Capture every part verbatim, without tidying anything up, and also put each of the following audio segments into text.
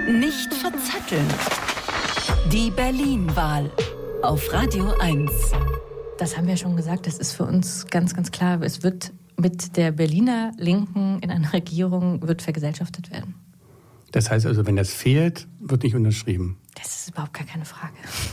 Nicht verzetteln. Die Berlin-Wahl auf Radio eins. Das haben wir schon gesagt, das ist für uns ganz, ganz klar. Es wird mit der Berliner Linken in einer Regierung wird vergesellschaftet werden. Das heißt also, wenn das fehlt, wird nicht unterschrieben? Das ist überhaupt gar keine Frage.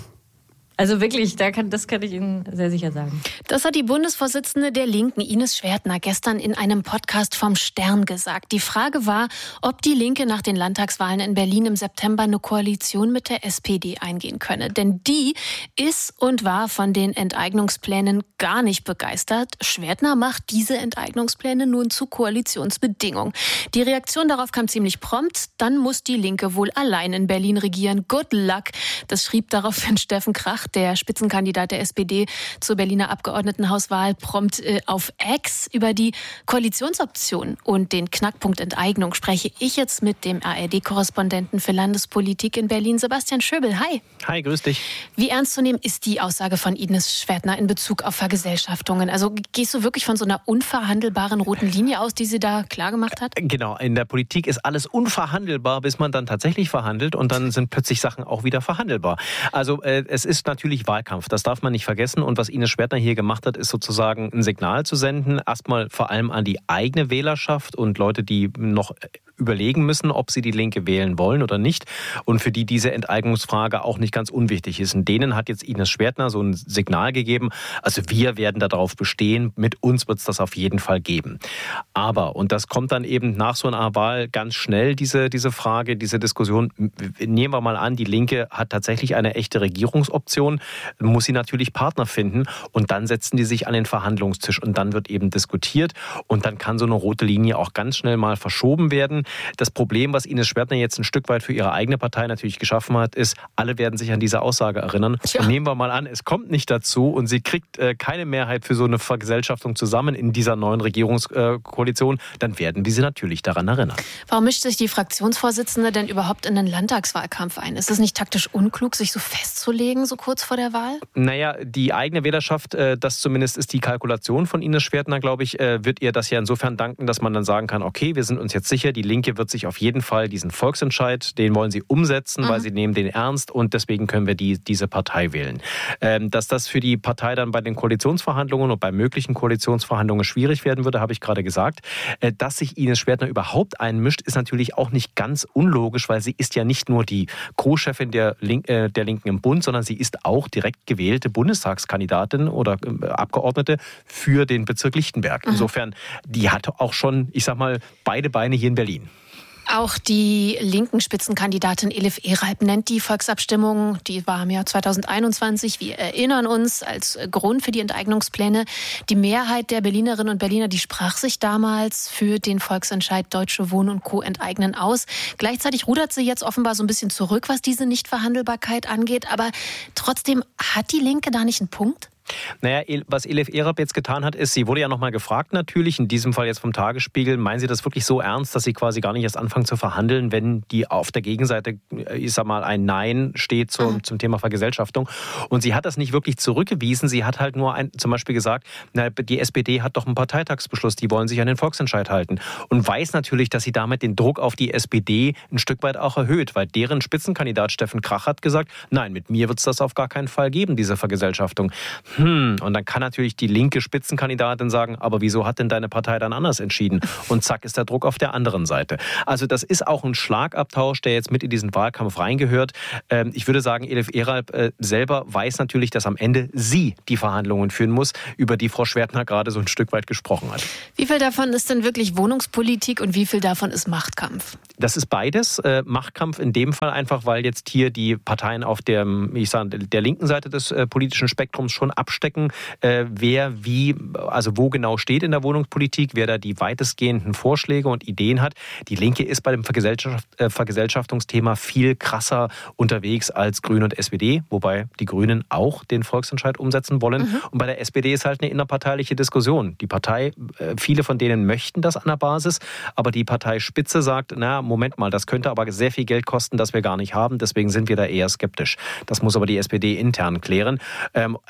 Also wirklich, da kann, das kann ich Ihnen sehr sicher sagen. Das hat die Bundesvorsitzende der Linken, Ines Schwertner, gestern in einem Podcast vom Stern gesagt. Die Frage war, ob die Linke nach den Landtagswahlen in Berlin im September eine Koalition mit der S P D eingehen könne. Denn die ist und war von den Enteignungsplänen gar nicht begeistert. Schwertner macht diese Enteignungspläne nun zu Koalitionsbedingung. Die Reaktion darauf kam ziemlich prompt. Dann muss die Linke wohl allein in Berlin regieren. Good luck. Das schrieb daraufhin Steffen Krach, der Spitzenkandidat der S P D zur Berliner Abgeordnetenhauswahl, prompt äh, auf X. Über die Koalitionsoption und den Knackpunkt Enteignung spreche ich jetzt mit dem A R D-Korrespondenten für Landespolitik in Berlin, Sebastian Schöbel. Hi. Hi, grüß dich. Wie ernst zu nehmen ist die Aussage von Ines Schwertner in Bezug auf Vergesellschaftungen? Also gehst du wirklich von so einer unverhandelbaren roten Linie aus, die sie da klargemacht hat? Genau, in der Politik ist alles unverhandelbar, bis man dann tatsächlich verhandelt und dann sind plötzlich Sachen auch wieder verhandelbar. Also äh, es ist natürlich Wahlkampf, das darf man nicht vergessen. Und was Ines Schwertner hier gemacht hat, ist sozusagen ein Signal zu senden. Erstmal vor allem an die eigene Wählerschaft und Leute, die noch überlegen müssen, ob sie die Linke wählen wollen oder nicht. Und für die diese Enteignungsfrage auch nicht ganz unwichtig ist. Und denen hat jetzt Ines Schwertner so ein Signal gegeben. Also wir werden darauf bestehen, mit uns wird es das auf jeden Fall geben. Aber, und das kommt dann eben nach so einer Wahl ganz schnell, diese, diese Frage, diese Diskussion. Nehmen wir mal an, die Linke hat tatsächlich eine echte Regierungsoption, muss sie natürlich Partner finden. Und dann setzen die sich an den Verhandlungstisch und dann wird eben diskutiert. Und dann kann so eine rote Linie auch ganz schnell mal verschoben werden. Das Problem, was Ines Schwertner jetzt ein Stück weit für ihre eigene Partei natürlich geschaffen hat, ist, alle werden sich an diese Aussage erinnern. Tja. Und nehmen wir mal an, es kommt nicht dazu und sie kriegt äh, keine Mehrheit für so eine Vergesellschaftung zusammen in dieser neuen Regierungskoalition, dann werden wir sie natürlich daran erinnern. Warum mischt sich die Fraktionsvorsitzende denn überhaupt in den Landtagswahlkampf ein? Ist es nicht taktisch unklug, sich so festzulegen, so kurz vor der Wahl? Naja, die eigene Wählerschaft, äh, das zumindest ist die Kalkulation von Ines Schwertner, glaube ich, äh, wird ihr das ja insofern danken, dass man dann sagen kann, okay, wir sind uns jetzt sicher, die Linke wird sich auf jeden Fall diesen Volksentscheid, den wollen sie umsetzen, mhm. weil sie nehmen den ernst und deswegen können wir die, diese Partei wählen. Ähm, dass das für die Partei dann bei den Koalitionsverhandlungen und bei möglichen Koalitionsverhandlungen schwierig werden würde, habe ich gerade gesagt. Äh, dass sich Ines Schwertner überhaupt einmischt, ist natürlich auch nicht ganz unlogisch, weil sie ist ja nicht nur die Co-Chefin der, Link, äh, der Linken im Bund, sondern sie ist auch direkt gewählte Bundestagskandidatin oder äh, Abgeordnete für den Bezirk Lichtenberg. Insofern, die hat auch schon, ich sag mal, beide Beine hier in Berlin. Auch die linken Spitzenkandidatin Elif Eralp nennt die Volksabstimmung, die war im Jahr zweitausendeinundzwanzig, wir erinnern uns, als Grund für die Enteignungspläne. Die Mehrheit der Berlinerinnen und Berliner, die sprach sich damals für den Volksentscheid Deutsche Wohnen und Co. enteignen aus. Gleichzeitig rudert sie jetzt offenbar so ein bisschen zurück, was diese Nichtverhandelbarkeit angeht. Aber trotzdem, hat die Linke da nicht einen Punkt? Naja, was Elif Eralp jetzt getan hat, ist, sie wurde ja nochmal gefragt natürlich, in diesem Fall jetzt vom Tagesspiegel, meinen Sie das wirklich so ernst, dass Sie quasi gar nicht erst anfangen zu verhandeln, wenn die auf der Gegenseite, ich sag mal, ein Nein steht zum, zum Thema Vergesellschaftung. Und sie hat das nicht wirklich zurückgewiesen, sie hat halt nur ein, zum Beispiel gesagt, na, die S P D hat doch einen Parteitagsbeschluss, die wollen sich an den Volksentscheid halten. Und weiß natürlich, dass sie damit den Druck auf die S P D ein Stück weit auch erhöht, weil deren Spitzenkandidat Steffen Krach hat gesagt, nein, mit mir wird es das auf gar keinen Fall geben, diese Vergesellschaftung. Hm, und dann kann natürlich die linke Spitzenkandidatin sagen, aber wieso hat denn deine Partei dann anders entschieden? Und zack ist der Druck auf der anderen Seite. Also das ist auch ein Schlagabtausch, der jetzt mit in diesen Wahlkampf reingehört. Ähm, ich würde sagen, Elif Eralp äh, selber weiß natürlich, dass am Ende sie die Verhandlungen führen muss, über die Frau Schwertner gerade so ein Stück weit gesprochen hat. Wie viel davon ist denn wirklich Wohnungspolitik und wie viel davon ist Machtkampf? Das ist beides. Äh, Machtkampf in dem Fall einfach, weil jetzt hier die Parteien auf der, ich sage, der linken Seite des äh, politischen Spektrums schon abstecken, äh, wer wie, also wo genau steht in der Wohnungspolitik, wer da die weitestgehenden Vorschläge und Ideen hat. Die Linke ist bei dem Vergesellschaft, äh, Vergesellschaftungsthema viel krasser unterwegs als Grüne und S P D, wobei die Grünen auch den Volksentscheid umsetzen wollen. Mhm. Und bei der S P D ist halt eine innerparteiliche Diskussion. Die Partei, äh, viele von denen möchten das an der Basis, aber die Parteispitze sagt, na, Moment mal, das könnte aber sehr viel Geld kosten, das wir gar nicht haben, deswegen sind wir da eher skeptisch. Das muss aber die S P D intern klären. Ähm,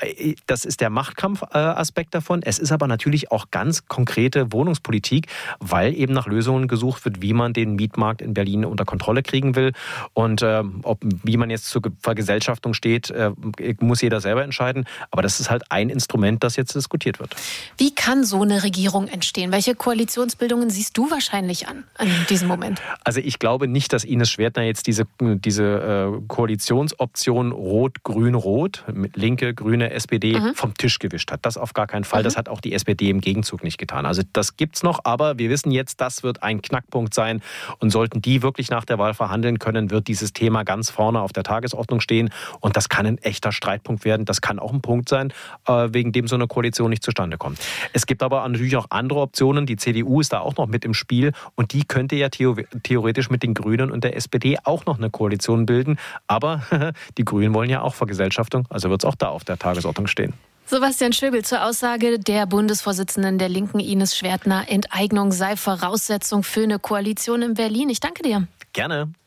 das ist der Machtkampfaspekt davon. Es ist aber natürlich auch ganz konkrete Wohnungspolitik, weil eben nach Lösungen gesucht wird, wie man den Mietmarkt in Berlin unter Kontrolle kriegen will. Und äh, ob, wie man jetzt zur Vergesellschaftung steht, äh, muss jeder selber entscheiden. Aber das ist halt ein Instrument, das jetzt diskutiert wird. Wie kann so eine Regierung entstehen? Welche Koalitionsbildungen siehst du wahrscheinlich an, an diesem Moment? Also ich glaube nicht, dass Ines Schwertner jetzt diese, diese äh, Koalitionsoption Rot-Grün-Rot, mit Linke, Grüne, S P D, mhm. vom Tisch gewischt hat. Das auf gar keinen Fall. Mhm. Das hat auch die S P D im Gegenzug nicht getan. Also das gibt's noch, aber wir wissen jetzt, das wird ein Knackpunkt sein. Und sollten die wirklich nach der Wahl verhandeln können, wird dieses Thema ganz vorne auf der Tagesordnung stehen. Und das kann ein echter Streitpunkt werden. Das kann auch ein Punkt sein, äh, wegen dem so eine Koalition nicht zustande kommt. Es gibt aber natürlich auch andere Optionen. Die C D U ist da auch noch mit im Spiel. Und die könnte ja theoretisch mit den Grünen und der S P D auch noch eine Koalition bilden. Aber die Grünen wollen ja auch Vergesellschaftung. Also wird es auch da auf der Tagesordnung stehen. Sebastian Schöbel zur Aussage der Bundesvorsitzenden der Linken Ines Schwertner, Enteignung sei Voraussetzung für eine Koalition in Berlin. Ich danke dir. Gerne.